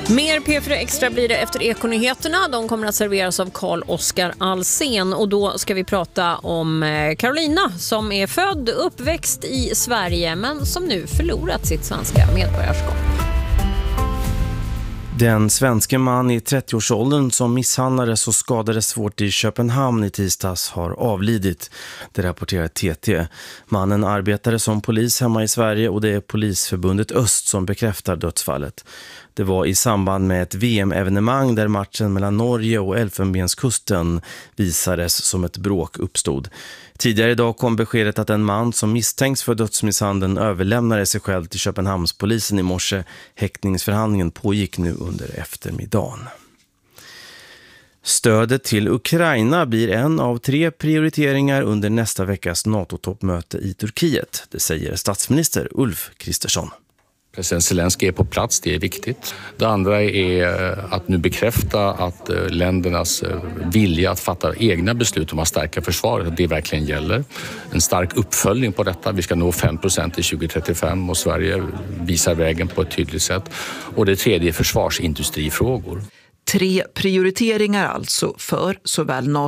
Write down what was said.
Mer P4 Extra blir det efter Ekonyheterna. De kommer att serveras av Carl-Oskar Alsen. Och då ska vi prata om Carolina som är född och uppväxt i Sverige men som nu förlorat sitt svenska medborgarskap. Den svenske man i 30-årsåldern som misshandlades och skadades svårt i Köpenhamn i tisdags har avlidit. Det rapporterar TT. Mannen arbetade som polis hemma i Sverige och det är Polisförbundet Öst som bekräftar dödsfallet. Det var i samband med ett VM-evenemang där matchen mellan Norge och Elfenbenskusten visades som ett bråk uppstod. Tidigare idag kom beskedet att en man som misstänks för dödsmisshandeln överlämnade sig själv till Köpenhamnspolisen i morse. Häktningsförhandlingen pågick nu under eftermiddagen. Stödet till Ukraina blir en av 3 prioriteringar under nästa veckas NATO-toppmöte i Turkiet. Det säger statsminister Ulf Kristersson. President Zelensky är på plats, det är viktigt. Det andra är att nu bekräfta att ländernas vilja att fatta egna beslut om att stärka försvaret, det verkligen gäller. En stark uppföljning på detta. Vi ska nå 5% till 2035 och Sverige visar vägen på ett tydligt sätt. Och det tredje är försvarsindustrifrågor. 3 prioriteringar alltså för såväl NATO